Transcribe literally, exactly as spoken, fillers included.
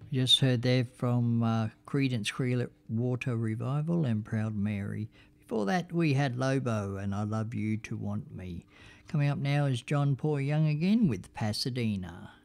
We just heard there from uh, Creedence Clearwater Revival and Proud Mary. Before that, we had Lobo and I Love You to Want Me. Coming up now is John Paul Young again with Pasadena.